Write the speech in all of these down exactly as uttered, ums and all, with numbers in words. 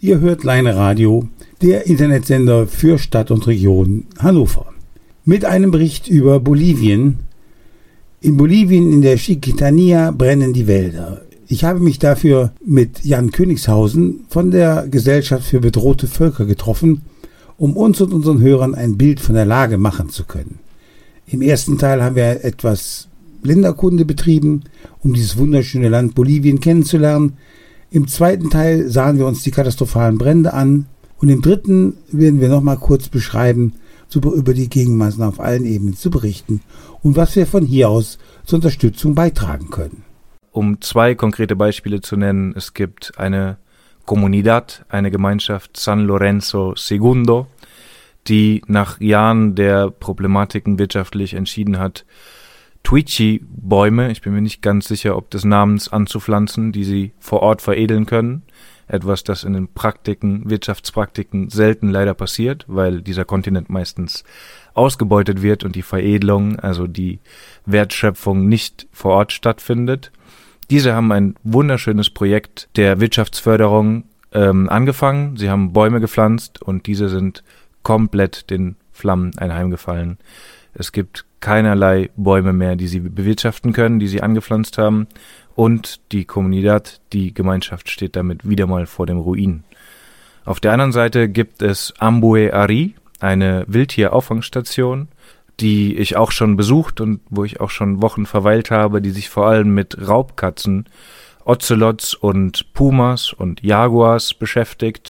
Ihr hört Leine Radio, der Internetsender für Stadt und Region Hannover. Mit einem Bericht über Bolivien. In Bolivien in der Chiquitania brennen die Wälder. Ich habe mich dafür mit Jan Königshausen von der Gesellschaft für bedrohte Völker getroffen, um uns und unseren Hörern ein Bild von der Lage machen zu können. Im ersten Teil haben wir etwas Länderkunde betrieben, um dieses wunderschöne Land Bolivien kennenzulernen. Im zweiten Teil sahen wir uns die katastrophalen Brände an und im dritten werden wir nochmal kurz beschreiben, über die Gegenmaßnahmen auf allen Ebenen zu berichten und was wir von hier aus zur Unterstützung beitragen können. Um zwei konkrete Beispiele zu nennen, es gibt eine Comunidad, eine Gemeinschaft San Lorenzo Segundo, die nach Jahren der Problematiken wirtschaftlich entschieden hat, Tuichi-Bäume, ich bin mir nicht ganz sicher, ob des Namens, anzupflanzen, die sie vor Ort veredeln können. Etwas, das in den Praktiken, Wirtschaftspraktiken selten leider passiert, weil dieser Kontinent meistens ausgebeutet wird und die Veredelung, also die Wertschöpfung, nicht vor Ort stattfindet. Diese haben ein wunderschönes Projekt der Wirtschaftsförderung ähm, angefangen. Sie haben Bäume gepflanzt und diese sind komplett den Flammen anheimgefallen. Es gibt keinerlei Bäume mehr, die sie bewirtschaften können, die sie angepflanzt haben. Und die Comunidad, die Gemeinschaft, steht damit wieder mal vor dem Ruin. Auf der anderen Seite gibt es Ambue Ari, eine Wildtierauffangstation, die ich auch schon besucht und wo ich auch schon Wochen verweilt habe, die sich vor allem mit Raubkatzen, Ozelots und Pumas und Jaguars beschäftigt,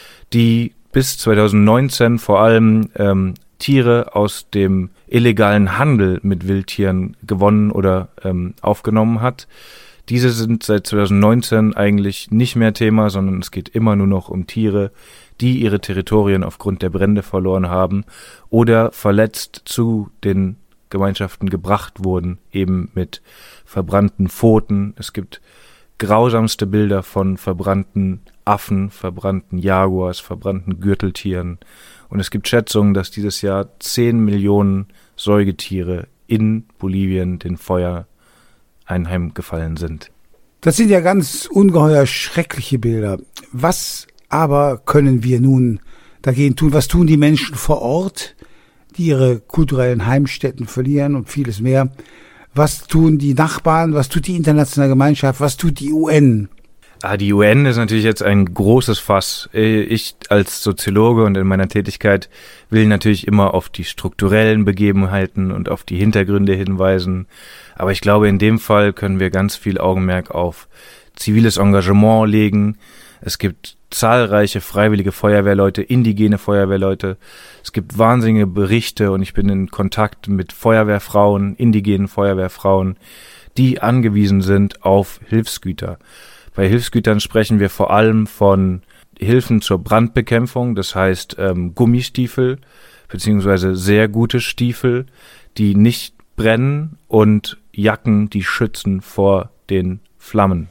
die bis zwanzig neunzehn vor allem ähm, Tiere aus dem illegalen Handel mit Wildtieren gewonnen oder ähm, aufgenommen hat. Diese sind seit zwanzig neunzehn eigentlich nicht mehr Thema, sondern es geht immer nur noch um Tiere, die ihre Territorien aufgrund der Brände verloren haben oder verletzt zu den Gemeinschaften gebracht wurden, eben mit verbrannten Pfoten. Es gibt grausamste Bilder von verbrannten Affen, verbrannten Jaguars, verbrannten Gürteltieren. Und es gibt Schätzungen, dass dieses Jahr zehn Millionen Säugetiere in Bolivien den Feuer einheimgefallen sind. Das sind ja ganz ungeheuer schreckliche Bilder. Was aber können wir nun dagegen tun? Was tun die Menschen vor Ort, die ihre kulturellen Heimstätten verlieren und vieles mehr? Was tun die Nachbarn? Was tut die internationale Gemeinschaft? Was tut die U N? Ah, die U N ist natürlich jetzt ein großes Fass. Ich als Soziologe und in meiner Tätigkeit will natürlich immer auf die strukturellen Begebenheiten und auf die Hintergründe hinweisen. Aber ich glaube, in dem Fall können wir ganz viel Augenmerk auf ziviles Engagement legen. Es gibt zahlreiche freiwillige Feuerwehrleute, indigene Feuerwehrleute. Es gibt wahnsinnige Berichte und ich bin in Kontakt mit Feuerwehrfrauen, indigenen Feuerwehrfrauen, die angewiesen sind auf Hilfsgüter. Bei Hilfsgütern sprechen wir vor allem von Hilfen zur Brandbekämpfung, das heißt ähm, Gummistiefel beziehungsweise sehr gute Stiefel, die nicht brennen und Jacken, die schützen vor den Flammen.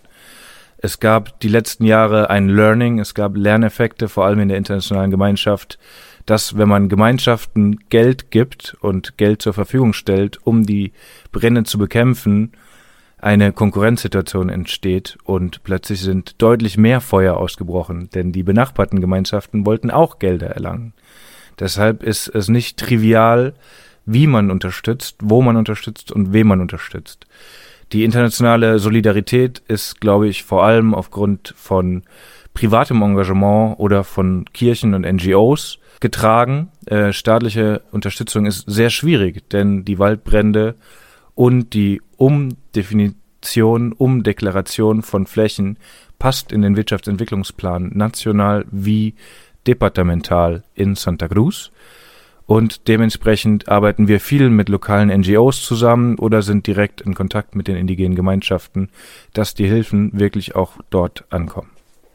Es gab die letzten Jahre ein Learning, es gab Lerneffekte, vor allem in der internationalen Gemeinschaft, dass wenn man Gemeinschaften Geld gibt und Geld zur Verfügung stellt, um die Brände zu bekämpfen, eine Konkurrenzsituation entsteht und plötzlich sind deutlich mehr Feuer ausgebrochen, denn die benachbarten Gemeinschaften wollten auch Gelder erlangen. Deshalb ist es nicht trivial, wie man unterstützt, wo man unterstützt und wen man unterstützt. Die internationale Solidarität ist, glaube ich, vor allem aufgrund von privatem Engagement oder von Kirchen und N G Os getragen. Äh, staatliche Unterstützung ist sehr schwierig, denn die Waldbrände und die Umdefinition, Umdeklaration von Flächen passt in den Wirtschaftsentwicklungsplan national wie departemental in Santa Cruz. Und dementsprechend arbeiten wir viel mit lokalen N G Os zusammen oder sind direkt in Kontakt mit den indigenen Gemeinschaften, dass die Hilfen wirklich auch dort ankommen.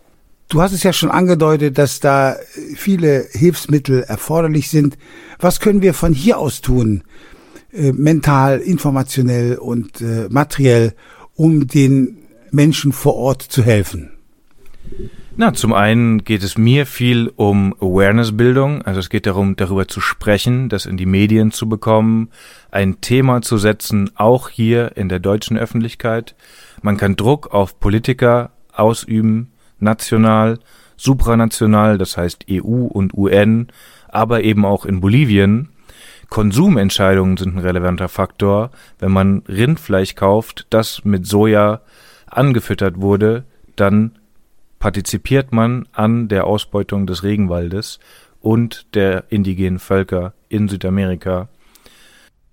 Du hast es ja schon angedeutet, dass da viele Hilfsmittel erforderlich sind. Was können wir von hier aus tun, äh, mental, informationell und äh, materiell, um den Menschen vor Ort zu helfen? Na, zum einen geht es mir viel um Awareness-Bildung, also es geht darum, darüber zu sprechen, das in die Medien zu bekommen, ein Thema zu setzen, auch hier in der deutschen Öffentlichkeit. Man kann Druck auf Politiker ausüben, national supranational, das heißt E U und U N, aber eben auch in Bolivien. Konsumentscheidungen sind ein relevanter Faktor. Wenn man Rindfleisch kauft, das mit Soja angefüttert wurde, dann partizipiert man an der Ausbeutung des Regenwaldes und der indigenen Völker in Südamerika.